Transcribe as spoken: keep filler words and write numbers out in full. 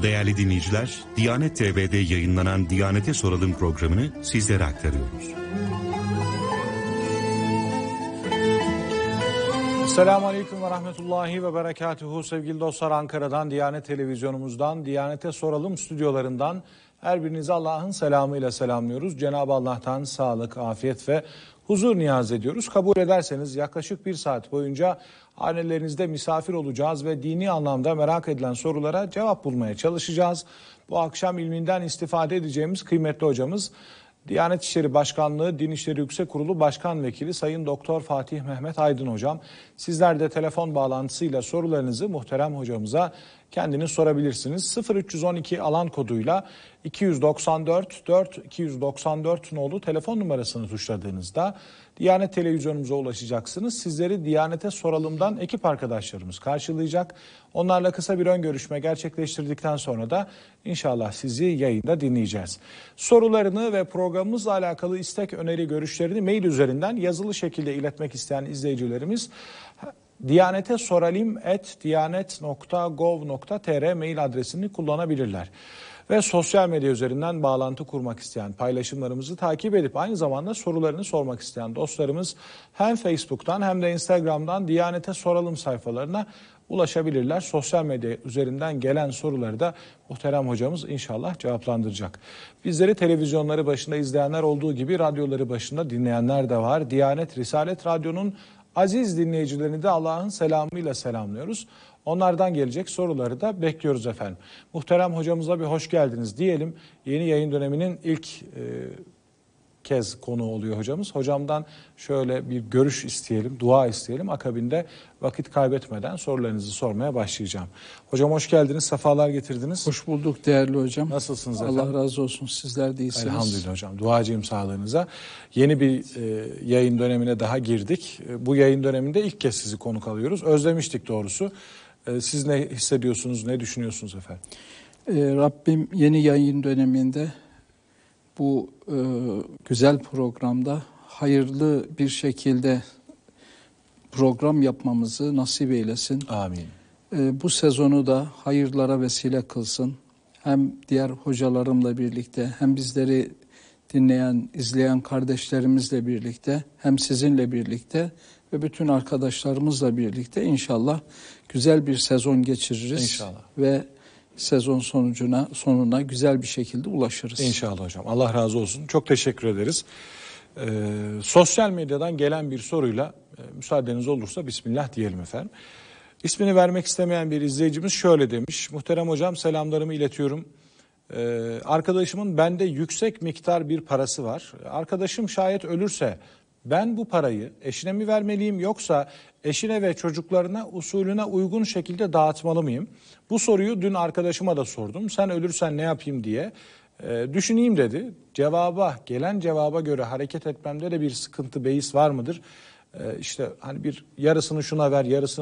Değerli dinleyiciler, Diyanet T V'de yayınlanan Diyanet'e Soralım programını sizlere aktarıyoruz. Selamun Aleyküm ve Rahmetullahi ve Berekatuhu. Sevgili dostlar, Ankara'dan, Diyanet Televizyonumuzdan, Diyanet'e Soralım stüdyolarından her birinizi Allah'ın selamıyla selamlıyoruz. Cenab-ı Allah'tan sağlık, afiyet ve huzur niyaz ediyoruz. Kabul ederseniz yaklaşık bir saat boyunca hanelerinizde misafir olacağız ve dini anlamda merak edilen sorulara cevap bulmaya çalışacağız. Bu akşam ilminden istifade edeceğimiz kıymetli hocamız, Diyanet İşleri Başkanlığı Din İşleri Yüksek Kurulu Başkan Vekili Sayın Doktor Fatih Mehmet Aydın hocam. Sizler de telefon bağlantısıyla sorularınızı muhterem hocamıza kendiniz sorabilirsiniz. sıfır üç on iki alan koduyla iki yüz doksan dört dört iki yüz doksan dört nolu telefon numarasını tuşladığınızda Diyanet Televizyonumuza ulaşacaksınız. Sizleri Diyanet'e Soralım'dan ekip arkadaşlarımız karşılayacak. Onlarla kısa bir ön görüşme gerçekleştirdikten sonra da inşallah sizi yayında dinleyeceğiz. Sorularını ve programımızla alakalı istek, öneri, görüşlerini mail üzerinden yazılı şekilde iletmek isteyen izleyicilerimiz diyanete soralim at diyanet nokta gov nokta tr mail adresini kullanabilirler. Ve sosyal medya üzerinden bağlantı kurmak isteyen, paylaşımlarımızı takip edip aynı zamanda sorularını sormak isteyen dostlarımız hem Facebook'tan hem de Instagram'dan Diyanet'e Soralım sayfalarına ulaşabilirler. Sosyal medya üzerinden gelen soruları da muhterem hocamız inşallah cevaplandıracak. Bizleri televizyonları başında izleyenler olduğu gibi radyoları başında dinleyenler de var. Diyanet Risalet Radyo'nun aziz dinleyicilerini de Allah'ın selamıyla selamlıyoruz. Onlardan gelecek soruları da bekliyoruz efendim. Muhterem hocamıza bir hoş geldiniz diyelim. Yeni yayın döneminin ilk e, kez konuğu oluyor hocamız. Hocamdan şöyle bir görüş isteyelim, dua isteyelim. Akabinde vakit kaybetmeden sorularınızı sormaya başlayacağım. Hocam hoş geldiniz, sefalar getirdiniz. Hoş bulduk değerli hocam. Nasılsınız efendim? Allah razı olsun, sizler de iyisiniz. Elhamdülillah hocam, duacıyım sağlığınıza. Yeni bir e, yayın dönemine daha girdik. E, bu yayın döneminde ilk kez sizi konuk alıyoruz. Özlemiştik doğrusu. E, siz ne hissediyorsunuz, ne düşünüyorsunuz efendim? E, Rabbim yeni yayın döneminde bu e, güzel programda hayırlı bir şekilde program yapmamızı nasip eylesin. Amin. E, bu sezonu da hayırlara vesile kılsın. Hem diğer hocalarımla birlikte, hem bizleri dinleyen, izleyen kardeşlerimizle birlikte, hem sizinle birlikte ve bütün arkadaşlarımızla birlikte inşallah güzel bir sezon geçiririz. İnşallah. Ve sezon sonucuna sonuna güzel bir şekilde ulaşırız. İnşallah hocam. Allah razı olsun. Çok teşekkür ederiz. Ee, sosyal medyadan gelen bir soruyla e, müsaadeniz olursa Bismillah diyelim efendim. İsmini vermek istemeyen bir izleyicimiz şöyle demiş. Muhterem hocam, selamlarımı iletiyorum. Ee, arkadaşımın bende yüksek miktar bir parası var. Arkadaşım şayet ölürse ben bu parayı eşine mi vermeliyim, yoksa eşine ve çocuklarına usulüne uygun şekilde dağıtmalı mıyım? Bu soruyu dün arkadaşıma da sordum. Sen ölürsen ne yapayım diye. E, düşüneyim dedi. Cevaba, gelen cevaba göre hareket etmemde de bir sıkıntı, beis var mıdır? E, işte hani bir yarısını şuna ver, yarısını